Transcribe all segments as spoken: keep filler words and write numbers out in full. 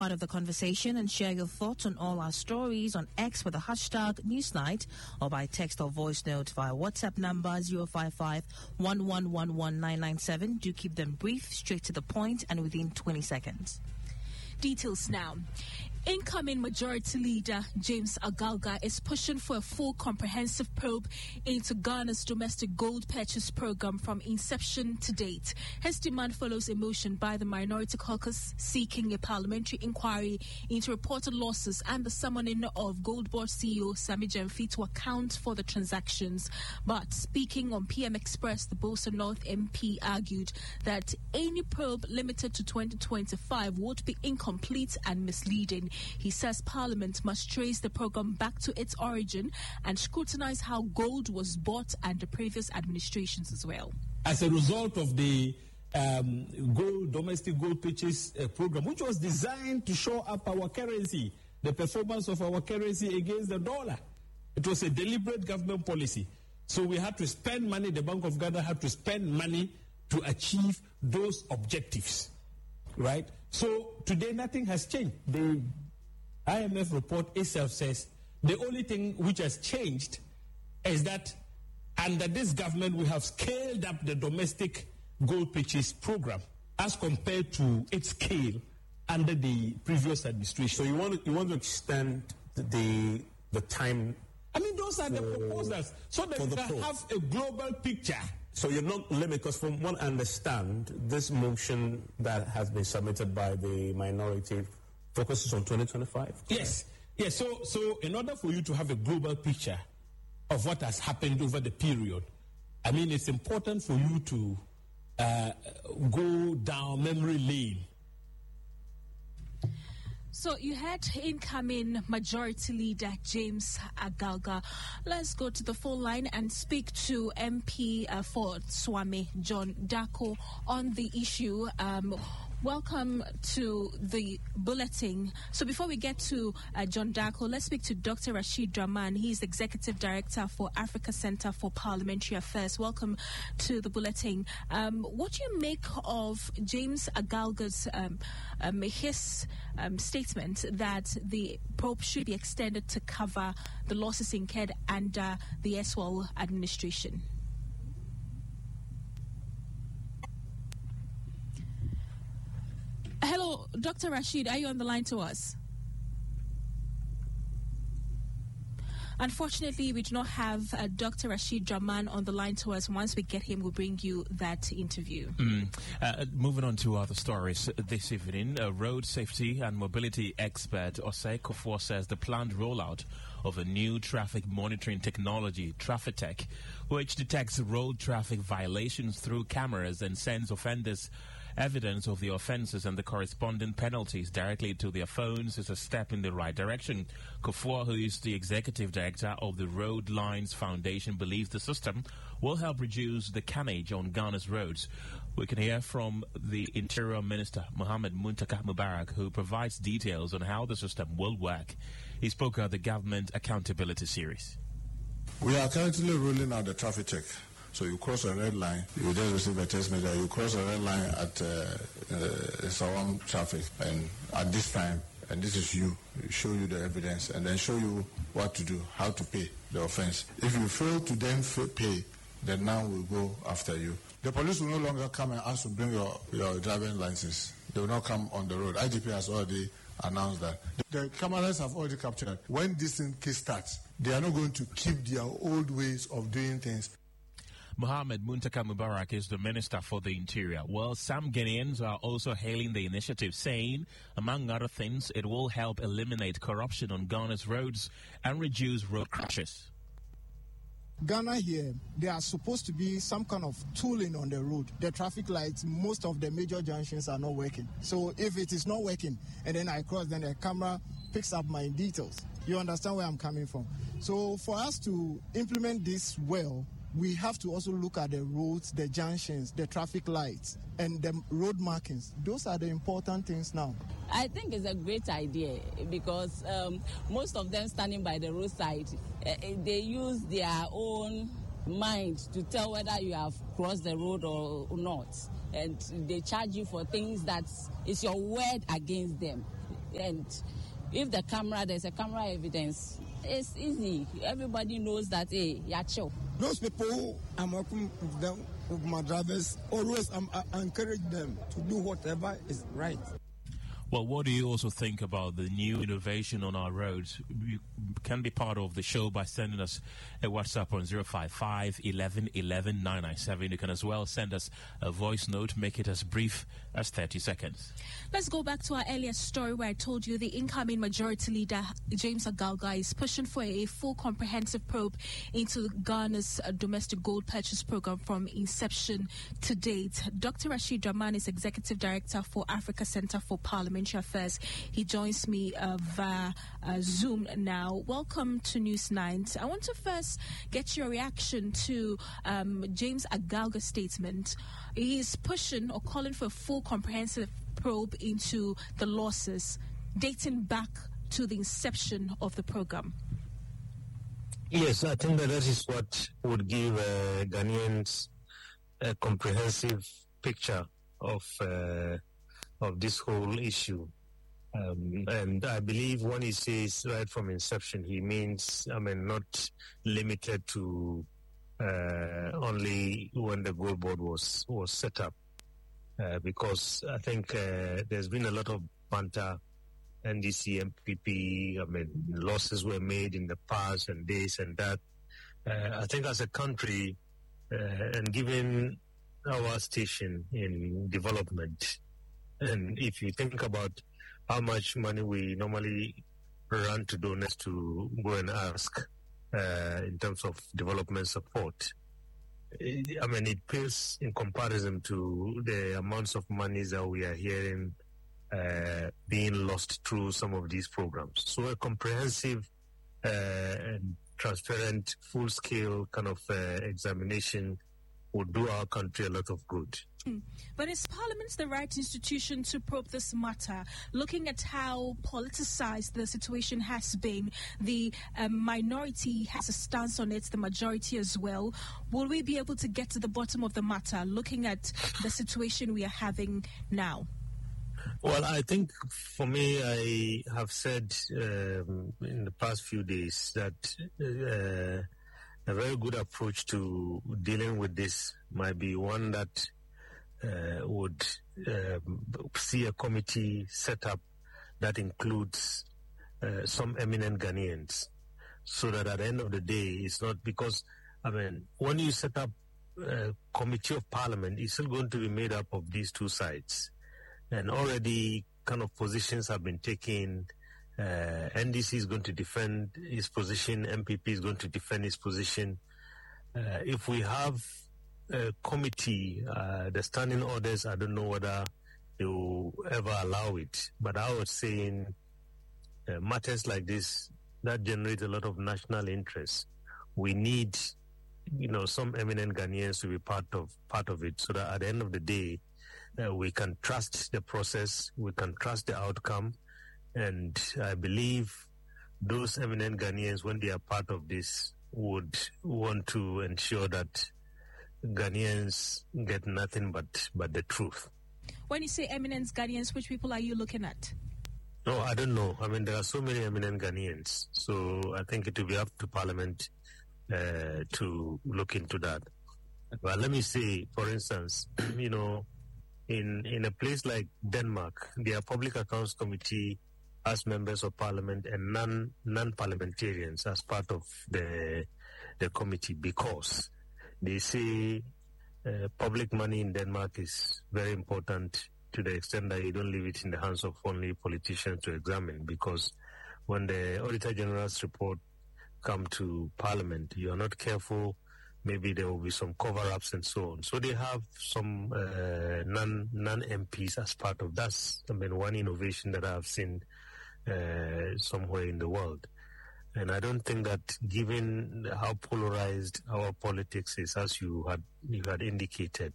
Part of the conversation and share your thoughts on all our stories on X with the hashtag Newsnight or by text or voice note via WhatsApp number zero five five, one one one one, nine nine seven. Do keep them brief, straight to the point, and within twenty seconds. Details now. Incoming Majority Leader James Agalga is pushing for a full comprehensive probe into Ghana's domestic gold purchase program from inception to date. His demand follows a motion by the Minority Caucus seeking a parliamentary inquiry into reported losses and the summoning of Gold Board C E O Sammy Gyamfi to account for the transactions. But speaking on P M Express, the Bosa North M P argued that any probe limited to twenty twenty-five would be incomplete and misleading. He says Parliament must trace the program back to its origin and scrutinize how gold was bought and the previous administrations as well. As a result of the um, gold domestic gold purchase uh, program, which was designed to show up our currency, the performance of our currency against the dollar, it was a deliberate government policy. So we had to spend money, the Bank of Ghana had to spend money to achieve those objectives, right? So today nothing has changed. The I M F report itself says the only thing which has changed is that under this government we have scaled up the domestic gold purchase program as compared to its scale under the previous administration. So you want to, you want to extend the the time? I mean, those are the proposals so that we can have a global picture. So you're not limited, because from what I understand, this motion that has been submitted by the minority focuses on twenty twenty-five. Yes, yes. So, so in order for you to have a global picture of what has happened over the period, I mean, it's important for you to uh, go down memory lane. So you had incoming Majority Leader James Agalga. Let's go to the phone line and speak to M P uh, for Swami John Darko on the issue. Um, welcome to the bulletin. So before we get to uh, John Darko, let's speak to Doctor Rashid Draman. He's Executive Director for Africa Center for Parliamentary Affairs. Welcome to the bulletin. Um, what do you make of James Agalga's um, um, his um, statement that the probe should be extended to cover the losses incurred under the S W A L administration? Hello, Doctor Rashid, are you on the line to us? Unfortunately, we do not have uh, Doctor Rashid Draman on the line to us. Once we get him, we'll bring you that interview. Mm. Uh, moving on to other stories this evening, a road safety and mobility expert, Osei Kufuor, says the planned rollout of a new traffic monitoring technology, TraffiTech, which detects road traffic violations through cameras and sends offenders evidence of the offences and the corresponding penalties directly to their phones, is a step in the right direction. Kufuor, who is the executive director of the Road Lines Foundation, believes the system will help reduce the carnage on Ghana's roads. We can hear from the Interior Minister, Mohamed Muntaka Mubarak, who provides details on how the system will work. He spoke at the Government Accountability Series. We are currently rolling out the TraffiTech. So you cross a red line, you just receive a text message, you cross a red line at uh, uh, Sawam traffic, and at this time, and this is you, we show you the evidence, and then show you what to do, how to pay the offense. If you fail to then f- pay, then now we'll go after you. The police will no longer come and ask to bring your, your driving license. They will not come on the road. I G P has already announced that. The, the cameras have already captured. When this case starts, they are not going to keep their old ways of doing things. Mohamed Muntaka Mubarak is the Minister for the Interior. Well, some Ghanaians are also hailing the initiative, saying, among other things, it will help eliminate corruption on Ghana's roads and reduce road crashes. Ghana here, there are supposed to be some kind of tooling on the road. The traffic lights, most of the major junctions are not working. So if it is not working and then I cross, then the camera picks up my details. You understand where I'm coming from? So for us to implement this well, we have to also look at the roads, the junctions, the traffic lights, and the road markings. Those are the important things now. I think it's a great idea because um, most of them standing by the roadside, uh, they use their own mind to tell whether you have crossed the road or, or not. And they charge you for things that is your word against them. And if the camera, there's a camera evidence, it's easy. Everybody knows that, hey, you're chill. Those people I'm working with them, with my drivers, always I'm, I encourage them to do whatever is right. Well, what do you also think about the new innovation on our roads? You can be part of the show by sending us a WhatsApp on zero five five, eleven, eleven, nine nine seven. You can as well send us a voice note, make it as brief as thirty seconds. Let's go back to our earlier story where I told you the incoming majority leader, James Agalga, is pushing for a full comprehensive probe into Ghana's uh, domestic gold purchase program from inception to date. Doctor Rashid Rahman is Executive Director for Africa Center for Parliamentary Affairs. He joins me uh, via uh, Zoom now. Welcome to News nine. I want to first get your reaction to um, James Agalga's statement. He is pushing or calling for a full comprehensive probe into the losses dating back to the inception of the program. Yes, I think that that is what would give uh, Ghanaians a comprehensive picture of uh, of this whole issue. Um, and I believe when he says right from inception, he means, I mean, not limited to uh, only when the gold board was, was set up. Uh, because I think uh, there's been a lot of banter, N D C, M P P, I mean, losses were made in the past and this and that. Uh, I think as a country, uh, and given our station in development, and if you think about how much money we normally run to donors to go and ask uh, in terms of development support, I mean, it pales in comparison to the amounts of money that we are hearing uh, being lost through some of these programs. So a comprehensive uh, and transparent, full-scale kind of uh, examination would do our country a lot of good. Mm. But is Parliament the right institution to probe this matter? Looking at how politicized the situation has been, the um, minority has a stance on it, the majority as well. Will we be able to get to the bottom of the matter, looking at the situation we are having now? Well, I think for me, I have said um, in the past few days that uh, a very good approach to dealing with this might be one that uh, would uh, see a committee set up that includes uh, some eminent Ghanaians, so that at the end of the day, it's not because, I mean, when you set up a committee of parliament, it's still going to be made up of these two sides. And already kind of positions have been taken. Uh, N D C is going to defend his position. M P P is going to defend his position. Uh, if we have a committee, uh, the standing orders, I don't know whether they will ever allow it. But I was saying uh, matters like this that generate a lot of national interest. We need, you know, some eminent Ghanaians to be part of part of it, so that at the end of the day, uh, we can trust the process, we can trust the outcome. And I believe those eminent Ghanaians, when they are part of this, would want to ensure that Ghanaians get nothing but, but the truth. When you say eminent Ghanaians, which people are you looking at? No, I don't know. I mean, there are so many eminent Ghanaians. So I think it will be up to Parliament uh, to look into that. But let me say, for instance, you know, in, in a place like Denmark, their Public Accounts Committee as members of parliament and non non-parliamentarians as part of the the committee, because they say uh, public money in Denmark is very important to the extent that you don't leave it in the hands of only politicians to examine, because when the Auditor General's report come to Parliament, you are not careful, maybe there will be some cover-ups and so on. So they have some uh, non, non-M Ps as part of that. I mean, one innovation that I've seen uh, somewhere in the world. And I don't think that, given how polarized our politics is, as you had you had indicated,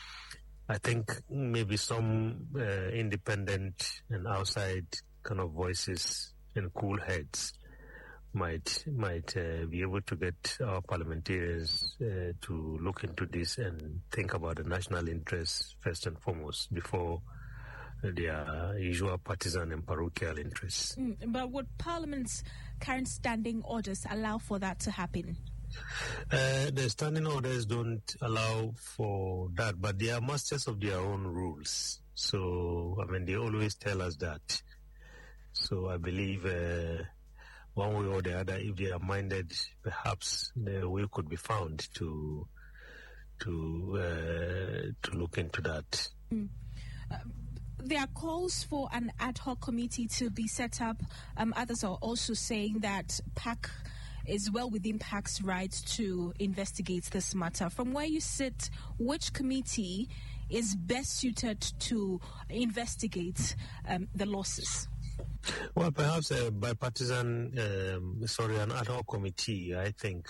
I think maybe some uh, independent and outside kind of voices and cool heads might might uh, be able to get our parliamentarians uh, to look into this and think about the national interests first and foremost before their usual partisan and parochial interests. Mm, but would Parliament's current standing orders allow for that to happen? Uh, the standing orders don't allow for that, but they are masters of their own rules. So, I mean, they always tell us that. So I believe uh, one way or the other, if they are minded, perhaps the way could be found to to uh, to look into that. Mm. Uh, There are calls for an ad hoc committee to be set up. Um, others are also saying that P A C is well within P A C's rights to investigate this matter. From where you sit, which committee is best suited to investigate um, the losses? Well, perhaps a bipartisan, um, sorry, an ad hoc committee, I think,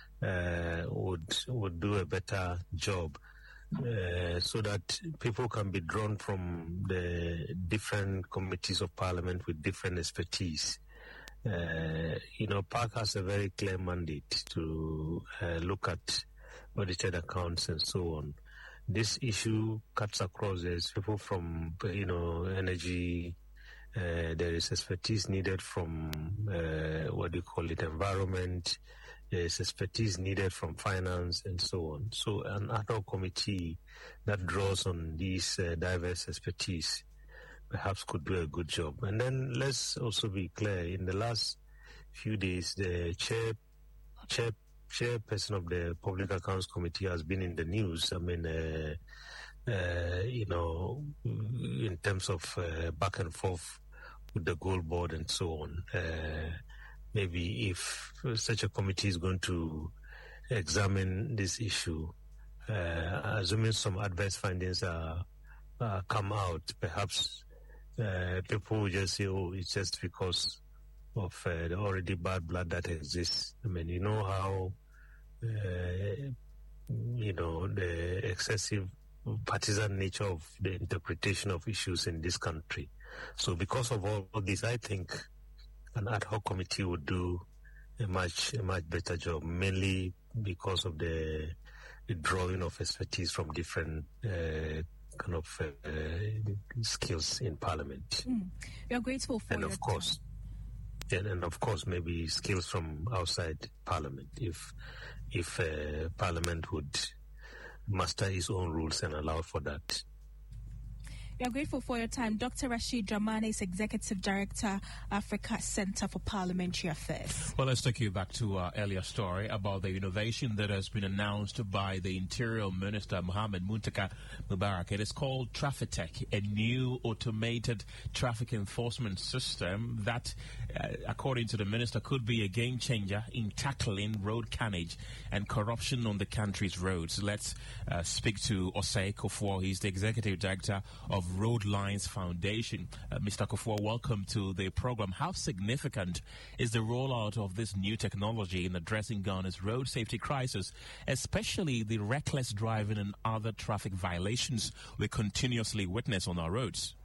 uh, would would do a better job. Uh, so that people can be drawn from the different committees of Parliament with different expertise. Uh, you know, P A C has a very clear mandate to uh, look at audited accounts and so on. This issue cuts across. There's people from, you know, energy. Uh, there is expertise needed from, uh, what do you call it, environment. There's expertise needed from finance and so on. So an ad hoc committee that draws on these uh, diverse expertise perhaps could do a good job. And then let's also be clear, in the last few days, the chair, chair, chairperson of the Public Accounts Committee has been in the news. I mean, uh, uh, you know, in terms of uh, back and forth with the Gold Board and so on. Uh, Maybe if such a committee is going to examine this issue, uh, assuming some adverse findings are, uh, come out, perhaps uh, people will just say, oh, it's just because of uh, the already bad blood that exists. I mean, you know how, uh, you know, the excessive partisan nature of the interpretation of issues in this country. So because of all of this, I think an ad hoc committee would do a much a much better job, mainly because of the, the drawing of expertise from different uh, kind of uh, skills in Parliament. Mm. We are grateful for and your of course, and, and of course, maybe skills from outside Parliament, if if uh, Parliament would master its own rules and allow for that. We are grateful for your time. Doctor Rashid Dramani is Executive Director, Africa Center for Parliamentary Affairs. Well, let's take you back to our earlier story about the innovation that has been announced by the Interior Minister, Mohamed Muntaka Mubarak. It is called TraffiTech, a new automated traffic enforcement system that, uh, according to the minister, could be a game changer in tackling road carnage and corruption on the country's roads. Let's uh, speak to Osei Kofor. He's the Executive Director of Road Lines Foundation. Uh, Mister Kofor, welcome to the program. How significant is the rollout of this new technology in addressing Ghana's road safety crisis, especially the reckless driving and other traffic violations we continuously witness on our roads?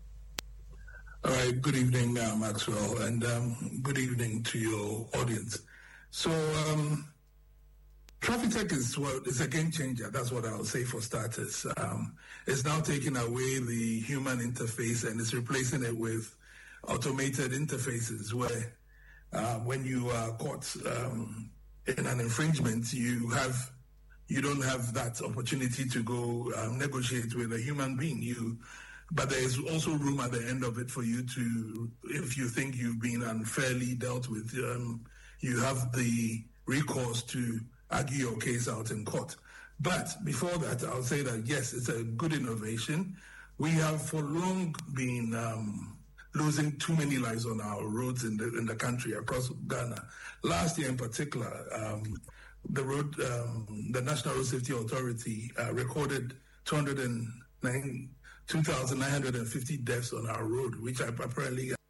All right, good evening, uh, Maxwell, and um, good evening to your audience. So, um, TraffiTech is well, it's a game changer. That's what I'll say for starters. Um, it's now taking away the human interface and it's replacing it with automated interfaces where uh, when you are caught um, in an infringement, you have you don't have that opportunity to go um, negotiate with a human being. You, but there is also room at the end of it for you to, if you think you've been unfairly dealt with, um, you have the recourse to argue your case out in court. But before that, I'll say that, yes, it's a good innovation. We have for long been um, losing too many lives on our roads in the in the country, across Ghana. Last year in particular, um, the road, um, the National Road Safety Authority uh, recorded two hundred nine, two thousand nine hundred fifty deaths on our road, which apparently